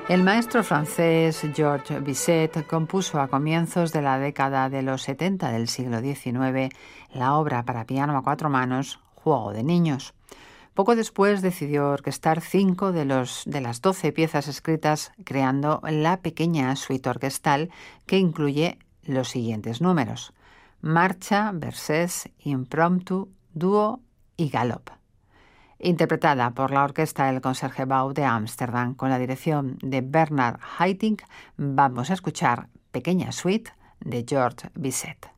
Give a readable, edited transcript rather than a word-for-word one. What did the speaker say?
El maestro francés Georges Bizet compuso a comienzos de la década de los 70 del siglo XIX la obra para piano a 4 manos, Juego de niños. Poco después decidió orquestar 5 de las 12 piezas escritas, creando la pequeña suite orquestal que incluye los siguientes números: marcha, versés, impromptu, dúo y galop. Interpretada por la orquesta del Concertgebouw de Ámsterdam con la dirección de Bernard Haitink, vamos a escuchar Pequeña Suite de Georges Bizet.